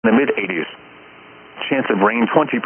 the mid-80s. Chance of rain 20%.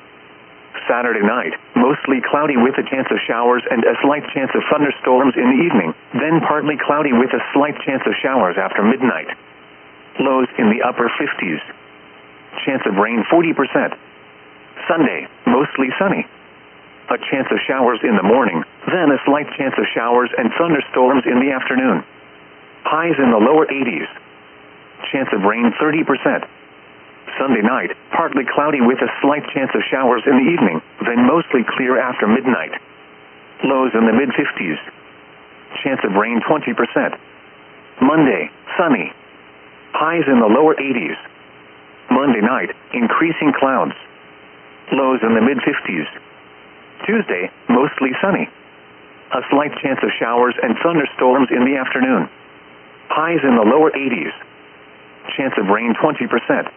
Saturday night, mostly cloudy with a chance of showers and a slight chance of thunderstorms in the evening, then partly cloudy with a slight chance of showers after midnight. Lows in the upper 50s. Chance of rain 40%. Sunday, mostly sunny. A chance of showers in the morning, then a slight chance of showers and thunderstorms in the afternoon. Highs in the lower 80s. Chance of rain 30%. Sunday night, partly cloudy with a slight chance of showers in the evening, then mostly clear after midnight. Lows in the mid-50s. Chance of rain 20%. Monday, sunny. Highs in the lower 80s. Monday night, increasing clouds. Lows in the mid-50s. Tuesday, mostly sunny. A slight chance of showers and thunderstorms in the afternoon. Highs in the lower 80s. Chance of rain 20%.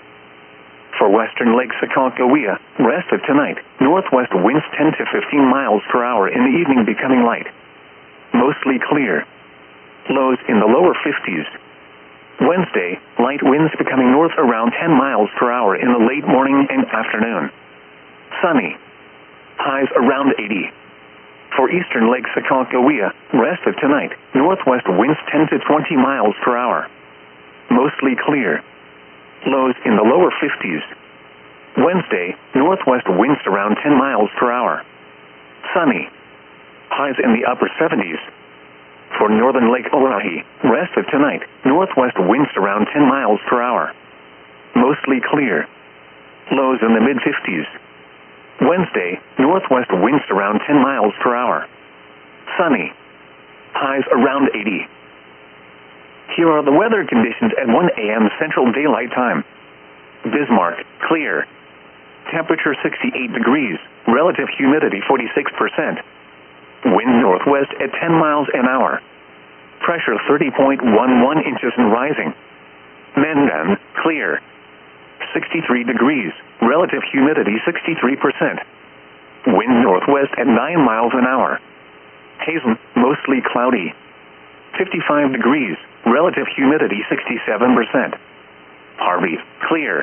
For western Lake Aconcagua, rest of tonight, northwest winds 10 to 15 miles per hour in the evening becoming light. Mostly clear. Lows in the lower 50s. Wednesday, light winds becoming north around 10 miles per hour in the late morning and afternoon. Sunny. Highs around 80. For eastern Lake Aconcagua, rest of tonight, northwest winds 10 to 20 miles per hour. Mostly clear. Lows in the lower 50s. Wednesday, northwest winds around 10 miles per hour. Sunny. Highs in the upper 70s. For northern Lake Oahe, rest of tonight, northwest winds around 10 miles per hour. Mostly clear. Lows in the mid-50s. Wednesday, northwest winds around 10 miles per hour. Sunny. Highs around 80. Here are the weather conditions at 1 a.m. Central Daylight Time. Bismarck, clear. Temperature 68 degrees, relative humidity 46%. Wind northwest at 10 miles an hour. Pressure 30.11 inches and rising. Mandan, clear. 63 degrees, relative humidity 63%. Wind northwest at 9 miles an hour. Hazen, mostly cloudy. 55 degrees, relative humidity 67%. Harvey, clear.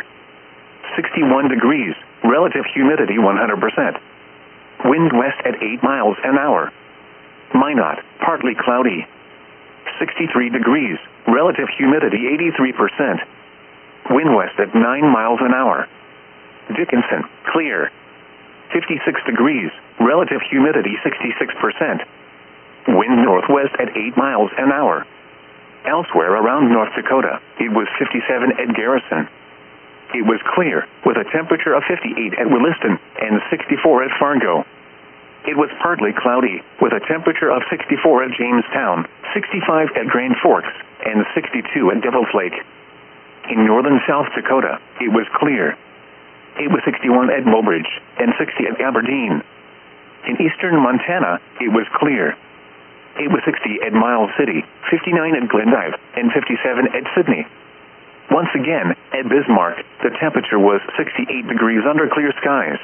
61 degrees, relative humidity 100%. Wind west at 8 miles an hour. Minot, partly cloudy. 63 degrees, relative humidity 83%. Wind west at 9 miles an hour. Dickinson, clear. 56 degrees, relative humidity 66%. Wind northwest at 8 miles an hour. Elsewhere around North Dakota, it was 57 at Garrison. It was clear, with a temperature of 58 at Williston and 64 at Fargo. It was partly cloudy, with a temperature of 64 at Jamestown, 65 at Grand Forks, and 62 at Devil's Lake. In northern South Dakota, it was clear. It was 61 at Mobridge and 60 at Aberdeen. In eastern Montana, it was clear. It was 60 at Miles City, 59 at Glendive, and 57 at Sydney. Once again, at Bismarck, the temperature was 68 degrees under clear skies.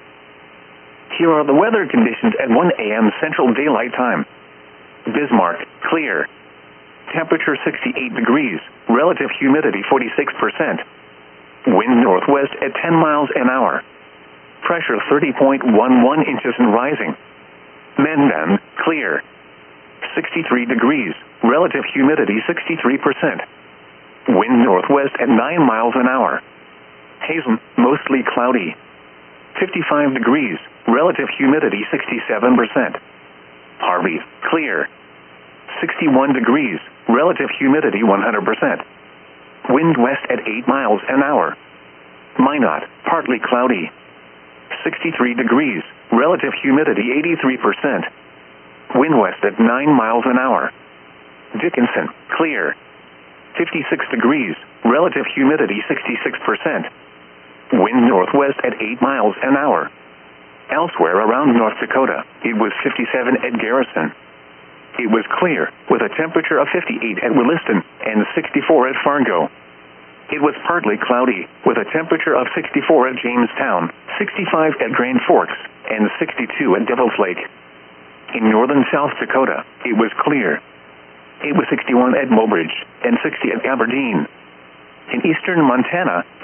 Here are the weather conditions at 1 a.m. Central Daylight Time. Bismarck, clear. Temperature 68 degrees, relative humidity 46%. Wind northwest at 10 miles an hour. Pressure 30.11 inches and rising. Mandan, clear. 63 degrees, relative humidity 63%. Wind northwest at 9 miles an hour. Hazen, mostly cloudy. 55 degrees, relative humidity 67%. Harvey, clear. 61 degrees, relative humidity 100%. Wind west at 8 miles an hour. Minot, partly cloudy. 63 degrees, relative humidity 83%. Wind west at 9 miles an hour. Dickinson, clear. 56 degrees, relative humidity 66%. Wind northwest at 8 miles an hour. Elsewhere around North Dakota, it was 57 at Garrison. It was clear, with a temperature of 58 at Williston and 64 at Fargo. It was partly cloudy, with a temperature of 64 at Jamestown, 65 at Grand Forks, and 62 at Devil's Lake. In northern South Dakota, it was clear. It was 61 at Mobridge and 60 at Aberdeen. In eastern Montana,